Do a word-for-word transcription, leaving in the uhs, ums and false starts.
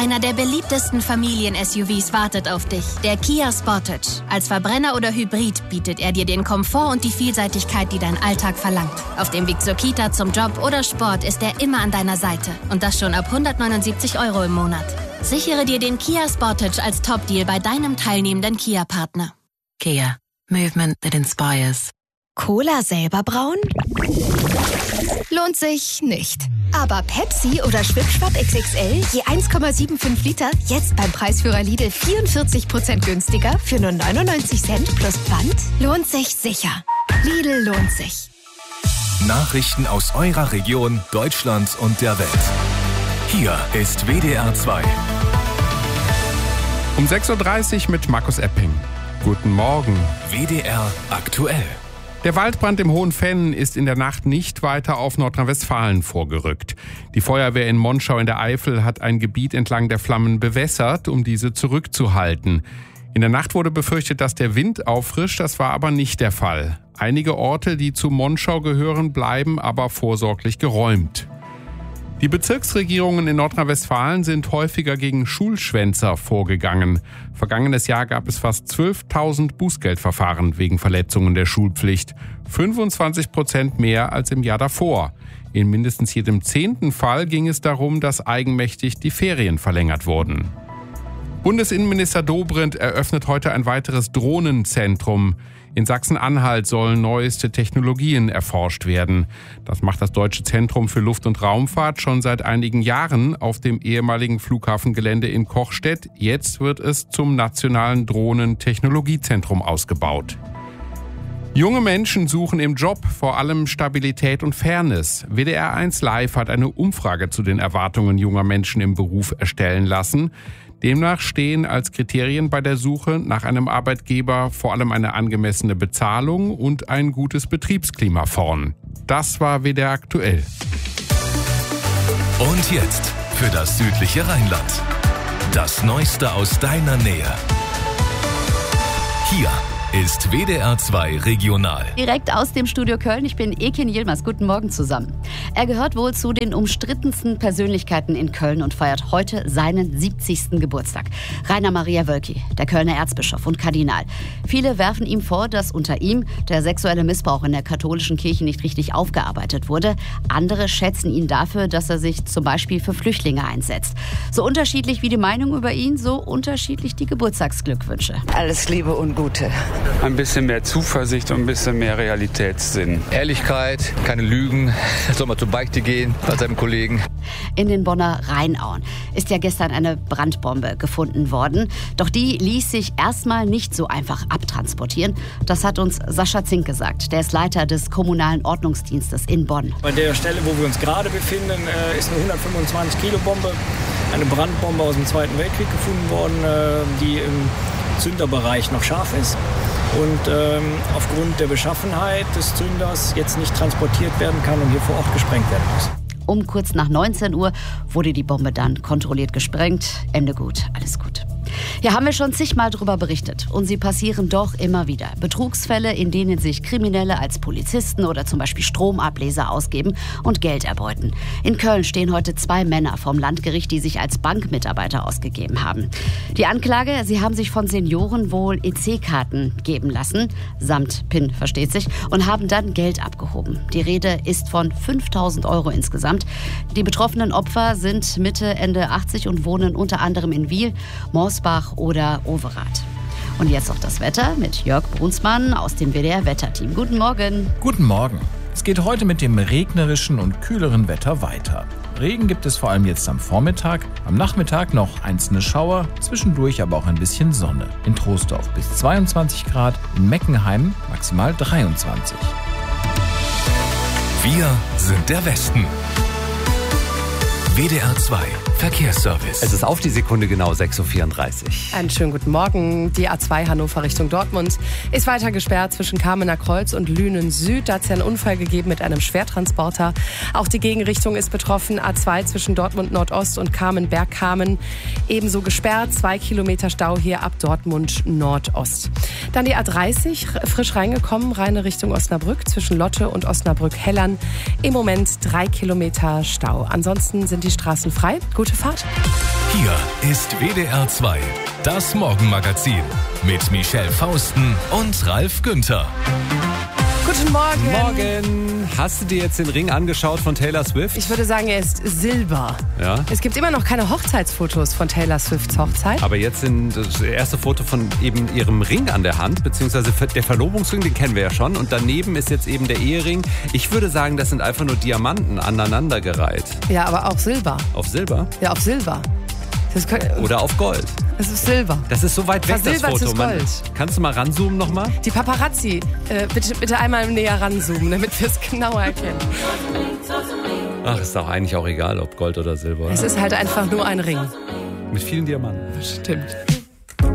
Einer der beliebtesten Familien-S U Vs wartet auf dich. Der Kia Sportage. Als Verbrenner oder Hybrid bietet er dir den Komfort und die Vielseitigkeit, die dein Alltag verlangt. Auf dem Weg zur Kita, zum Job oder Sport ist er immer an deiner Seite. Und das schon ab hundertneunundsiebzig Euro im Monat. Sichere dir den Kia Sportage als Top-Deal bei deinem teilnehmenden Kia-Partner. Kia. Movement that inspires. Cola selber brauen? Lohnt sich nicht. Aber Pepsi oder Schwipschwapp X X L, je eins Komma fünfundsiebzig Liter, jetzt beim Preisführer Lidl vierundvierzig Prozent günstiger für nur neunundneunzig Cent plus Pfand? Lohnt sich sicher. Lidl lohnt sich. Nachrichten aus eurer Region, Deutschland und der Welt. Hier ist W D R zwei. Um sechs Uhr dreißig mit Markus Epping. Guten Morgen. W D R aktuell. Der Waldbrand im Hohen Venn ist in der Nacht nicht weiter auf Nordrhein-Westfalen vorgerückt. Die Feuerwehr in Monschau in der Eifel hat ein Gebiet entlang der Flammen bewässert, um diese zurückzuhalten. In der Nacht wurde befürchtet, dass der Wind auffrischt, das war aber nicht der Fall. Einige Orte, die zu Monschau gehören, bleiben aber vorsorglich geräumt. Die Bezirksregierungen in Nordrhein-Westfalen sind häufiger gegen Schulschwänzer vorgegangen. Vergangenes Jahr gab es fast zwölftausend Bußgeldverfahren wegen Verletzungen der Schulpflicht. fünfundzwanzig Prozent mehr als im Jahr davor. In mindestens jedem zehnten Fall ging es darum, dass eigenmächtig die Ferien verlängert wurden. Bundesinnenminister Dobrindt eröffnet heute ein weiteres Drohnenzentrum. In Sachsen-Anhalt sollen neueste Technologien erforscht werden. Das macht das Deutsche Zentrum für Luft- und Raumfahrt schon seit einigen Jahren auf dem ehemaligen Flughafengelände in Kochstedt. Jetzt wird es zum nationalen Drohnentechnologiezentrum ausgebaut. Junge Menschen suchen im Job vor allem Stabilität und Fairness. W D R eins Live hat eine Umfrage zu den Erwartungen junger Menschen im Beruf erstellen lassen. Demnach stehen als Kriterien bei der Suche nach einem Arbeitgeber vor allem eine angemessene Bezahlung und ein gutes Betriebsklima vorn. Das war W D R aktuell. Und jetzt für das südliche Rheinland. Das Neueste aus deiner Nähe. Hier ist W D R zwei Regional. Direkt aus dem Studio Köln, ich bin Ekin Yilmaz. Guten Morgen zusammen. Er gehört wohl zu den umstrittensten Persönlichkeiten in Köln und feiert heute seinen siebzigsten Geburtstag. Rainer Maria Wölki, der Kölner Erzbischof und Kardinal. Viele werfen ihm vor, dass unter ihm der sexuelle Missbrauch in der katholischen Kirche nicht richtig aufgearbeitet wurde. Andere schätzen ihn dafür, dass er sich zum Beispiel für Flüchtlinge einsetzt. So unterschiedlich wie die Meinung über ihn, so unterschiedlich die Geburtstagsglückwünsche. Alles Liebe und Gute. Ein bisschen mehr Zuversicht und ein bisschen mehr Realitätssinn. Ehrlichkeit, keine Lügen, soll mal zur Beichte gehen bei seinem Kollegen. In den Bonner Rheinauen ist ja gestern eine Brandbombe gefunden worden. Doch die ließ sich erstmal nicht so einfach abtransportieren. Das hat uns Sascha Zink gesagt. Der ist Leiter des kommunalen Ordnungsdienstes in Bonn. Bei der Stelle, wo wir uns gerade befinden, ist eine hundertfünfundzwanzig Kilo Bombe, eine Brandbombe aus dem Zweiten Weltkrieg gefunden worden, die im Zünderbereich noch scharf ist und ähm, aufgrund der Beschaffenheit des Zünders jetzt nicht transportiert werden kann und hier vor Ort gesprengt werden muss. Um kurz nach neunzehn Uhr wurde die Bombe dann kontrolliert gesprengt. Ende gut, alles gut. Ja, haben wir schon zigmal darüber berichtet. Und sie passieren doch immer wieder. Betrugsfälle, in denen sich Kriminelle als Polizisten oder zum Beispiel Stromableser ausgeben und Geld erbeuten. In Köln stehen heute zwei Männer vom Landgericht, die sich als Bankmitarbeiter ausgegeben haben. Die Anklage, sie haben sich von Senioren wohl E C-Karten geben lassen, samt PIN, versteht sich, und haben dann Geld abgehoben. Die Rede ist von fünftausend Euro insgesamt. Die betroffenen Opfer sind Mitte, Ende achtzig und wohnen unter anderem in Wiel, Morsbach oder Overath. Und jetzt noch das Wetter mit Jörg Brunsmann aus dem W D R-Wetterteam. Guten Morgen. Guten Morgen. Es geht heute mit dem regnerischen und kühleren Wetter weiter. Regen gibt es vor allem jetzt am Vormittag, am Nachmittag noch einzelne Schauer, zwischendurch aber auch ein bisschen Sonne. In Troisdorf bis zweiundzwanzig Grad, in Meckenheim maximal dreiundzwanzig. Wir sind der Westen. W D R zwei Verkehrsservice. Es ist auf die Sekunde genau sechs Uhr vierunddreißig. Einen schönen guten Morgen. Die A zwei Hannover Richtung Dortmund ist weiter gesperrt zwischen Kamener Kreuz und Lünen Süd. Da hat es ja einen Unfall gegeben mit einem Schwertransporter. Auch die Gegenrichtung ist betroffen. A zwei zwischen Dortmund Nordost und Kamen-Bergkamen ebenso gesperrt. Zwei Kilometer Stau hier ab Dortmund Nordost. Dann die A dreißig, frisch reingekommen, reine Richtung Osnabrück zwischen Lotte und Osnabrück-Hellern. Im Moment drei Kilometer Stau. Ansonsten sind die Straßen frei. Gute Fahrt. Hier ist W D R zwei, das Morgenmagazin mit Michelle Fausten und Ralf Günther. Guten Morgen. Morgen. Hast du dir jetzt den Ring angeschaut von Taylor Swift? Ich würde sagen, er ist Silber. Ja. Es gibt immer noch keine Hochzeitsfotos von Taylor Swifts Hochzeit. Aber jetzt sind das erste Foto von eben ihrem Ring an der Hand, beziehungsweise der Verlobungsring, den kennen wir ja schon. Und daneben ist jetzt eben der Ehering. Ich würde sagen, das sind einfach nur Diamanten aneinandergereiht. Ja, aber auch Silber. Auf Silber? Ja, auf Silber. Das kann, Oder auf Gold. Das ist Silber. Das ist so weit weg, das Foto. Gold. Man, kannst du mal ranzoomen nochmal? Die Paparazzi, äh, bitte, bitte einmal näher ranzoomen, damit wir es genauer erkennen. Ach, ist doch eigentlich auch egal, ob Gold oder Silber. Es ist halt einfach nur ein Ring. Mit vielen Diamanten. Stimmt.